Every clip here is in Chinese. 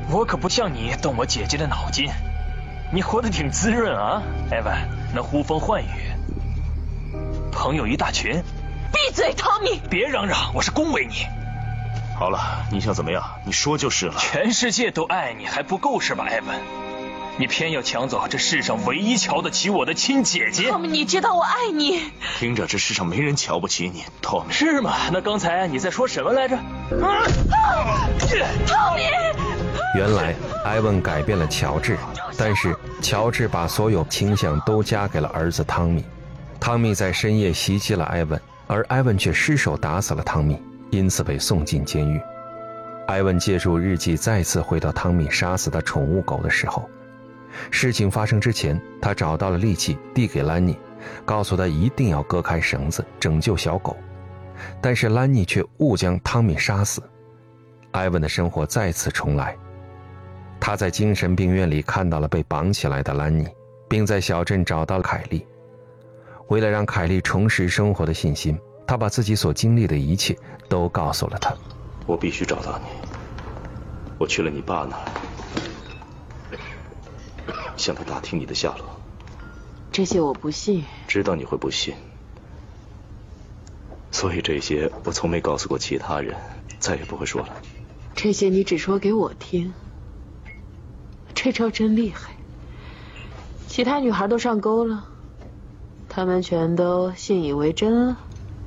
我可不像你动我姐姐的脑筋。你活得挺滋润啊，艾文，能呼风唤雨，朋友一大群。 闭嘴，汤米！ 别嚷嚷，我是恭维你。 好了，你想怎么样？你说就是了。 全世界都爱你还不够是吧，艾文？你偏要抢走这世上唯一瞧得起我的亲姐姐。 汤米，你知道我爱你。 听着，这世上没人瞧不起你，汤米。 是吗？那刚才你在说什么来着？ 汤米！ 原来埃文改变了乔治，但是乔治把所有倾向都加给了儿子汤米。汤米在深夜袭击了埃文，而埃文却失手打死了汤米，因此被送进监狱。埃文借助日记再次回到汤米杀死的宠物狗的时候，事情发生之前，他找到了利器递给兰妮，告诉他一定要割开绳子拯救小狗，但是兰妮却误将汤米杀死。埃文的生活再次重来，他在精神病院里看到了被绑起来的兰妮，并在小镇找到了凯莉。为了让凯莉重拾生活的信心，他把自己所经历的一切都告诉了她。 我必须找到你。我去了你爸那儿，向他打听你的下落。 这些我不信。 知道你会不信，所以这些我从没告诉过其他人，再也不会说了。 这些你只说给我听。这招真厉害，其他女孩都上钩了，她们全都信以为真了。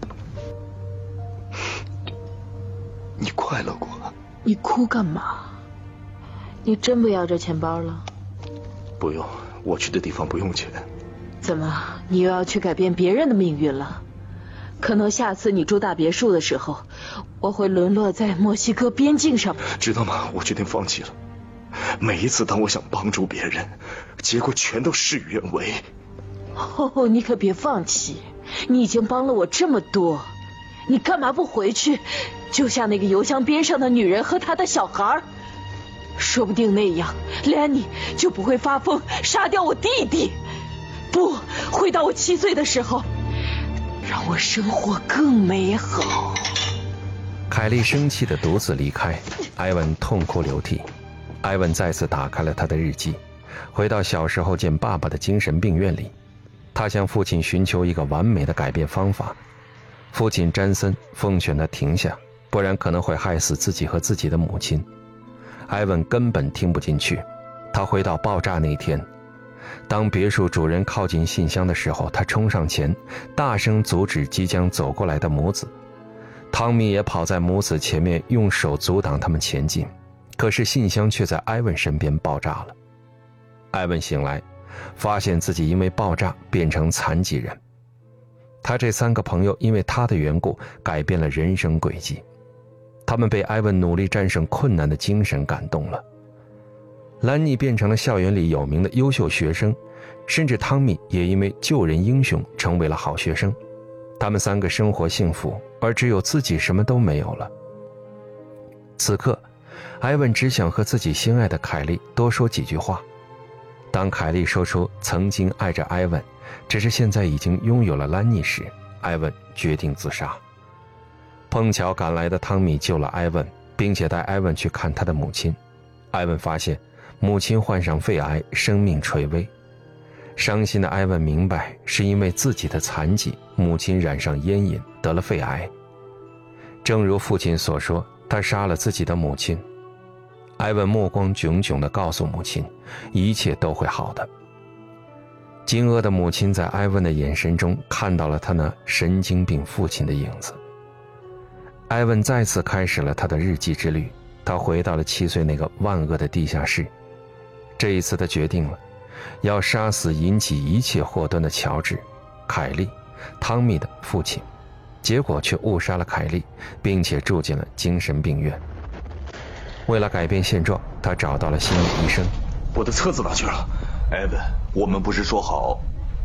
你快乐过？ 你哭干嘛？你真不要这钱包了？ 不用，我去的地方不用钱。 怎么，你又要去改变别人的命运了？可能下次你住大别墅的时候，我会沦落在墨西哥边境上。 知道吗？我决定放弃了。每一次当我想帮助别人，结果全都事与愿违。 哦，你可别放弃，你已经帮了我这么多，你干嘛不回去救下那个油箱边上的女人和她的小孩？说不定那样莲妮就不会发疯杀掉我弟弟。不，回到我7岁的时候，让我生活更美好。 凯莉生气地独自离开，埃文痛哭流涕。埃文再次打开了他的日记，回到小时候见爸爸的精神病院里，他向父亲寻求一个完美的改变方法。父亲詹森奉劝他停下，不然可能会害死自己和自己的母亲。埃文根本听不进去。他回到爆炸那天，当别墅主人靠近信箱的时候，他冲上前，大声阻止即将走过来的母子。汤米也跑在母子前面，用手阻挡他们前进，可是信箱却在埃文身边爆炸了。埃文醒来，发现自己因为爆炸变成残疾人。他这3个朋友因为他的缘故改变了人生轨迹，他们被埃文努力战胜困难的精神感动了。兰妮变成了校园里有名的优秀学生，甚至汤米也因为救人英雄成为了好学生。他们3个生活幸福，而只有自己什么都没有了。此刻埃文只想和自己心爱的凯莉多说几句话。当凯莉说出曾经爱着埃文，只是现在已经拥有了兰妮时，埃文决定自杀。碰巧赶来的汤米救了埃文，并且带埃文去看他的母亲。埃文发现母亲患上肺癌，生命垂危。伤心的埃文明白，是因为自己的残疾，母亲染上烟瘾，得了肺癌。正如父亲所说，他杀了自己的母亲。埃文目光炯炯地告诉母亲，一切都会好的。惊愕的母亲在埃文的眼神中看到了他那神经病父亲的影子。埃文再次开始了他的日记之旅，他回到了7岁那个万恶的地下室。这一次他决定了要杀死引起一切祸端的乔治、凯莉、汤米的父亲，结果却误杀了凯莉，并且住进了精神病院。为了改变现状，他找到了心理医生。 我的册子哪去了？埃文，我们不是说好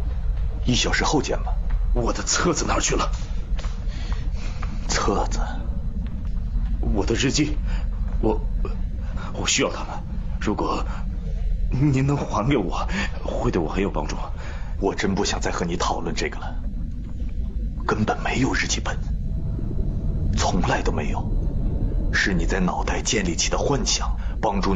1小时后见吗？我的册子哪去了？册子，我的日记，我需要它们。如果您能还给我，会对我很有帮助。我真不想再和你讨论这个了。根本没有日记本，从来都没有，是你在脑袋建立起的幻想，帮助